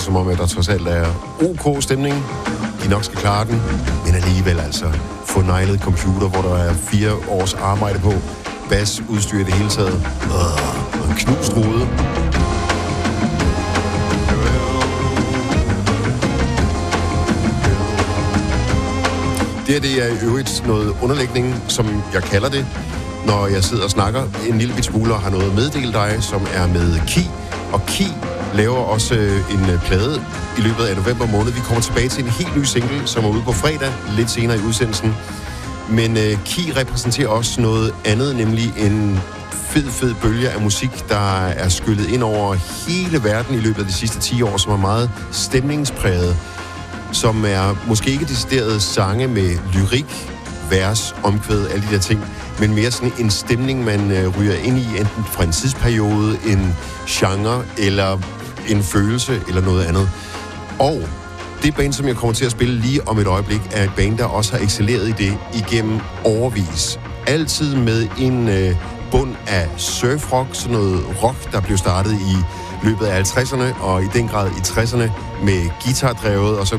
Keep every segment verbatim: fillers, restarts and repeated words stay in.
som om, at der trods alt er ok stemning. De nok skal klare den, men alligevel altså få nejlet computer, hvor der er fire års arbejde på. Bas, udstyr i det hele taget. Øh, og en knust rode. Det her, det er i øvrigt noget underlægning, som jeg kalder det, når jeg sidder og snakker en lille bit smule og har noget at meddele dig, som er med Key. Og Key laver også en plade i løbet af november måned. Vi kommer tilbage til en helt ny single, som er ude på fredag, lidt senere i udsendelsen. Men uh, Key repræsenterer også noget andet, nemlig en fed, fed bølge af musik, der er skyllet ind over hele verden i løbet af de sidste ti år, som er meget stemningspræget, som er måske ikke decideret sange med lyrik, vers, omkvæd, alle de der ting, men mere sådan en stemning, man uh, ryger ind i, enten fra en tidsperiode, en genre, eller en følelse, eller noget andet. Og det band, som jeg kommer til at spille lige om et øjeblik, er et band, der også har excelleret i det igennem årevis. Altid med en uh, bund af surfrock, sådan noget rock, der blev startet i løbet af halvtredserne, og i den grad i tresserne, med guitardrevet, og så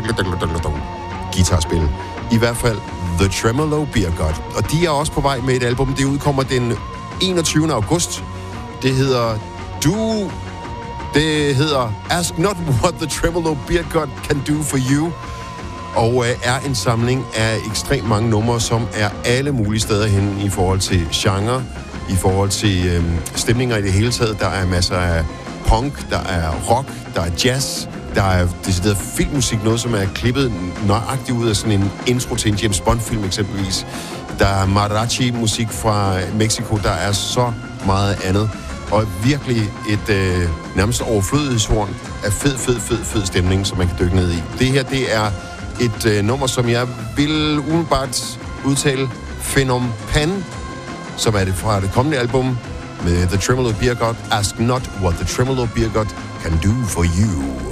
guitarspil. I hvert fald The Tremolo Beer God. Og de er også på vej med et album. Det udkommer den enogtyvende august. Det hedder Du... Det hedder Ask Not What The Tremolo Beer God Can Do For You. Og øh, er en samling af ekstremt mange numre, som er alle mulige steder hen i forhold til genre, i forhold til øh, stemninger i det hele taget. Der er masser af punk, der er rock, der er jazz, der er decideret filmmusik, noget som er klippet nøjagtigt ud af sådan en intro til en James Bond-film eksempelvis. Der er mariachi-musik fra Mexico, der er så meget andet. Og virkelig et øh, nærmest overflødighedshorn af fed, fed, fed, fed stemning, som man kan dykke ned i. Det her, det er et øh, nummer, som jeg vil umiddelbart udtale Phenom Pan, som er det fra det kommende album med The Tremolo Beer God. Ask Not What The Tremolo Beer God Can Do For You.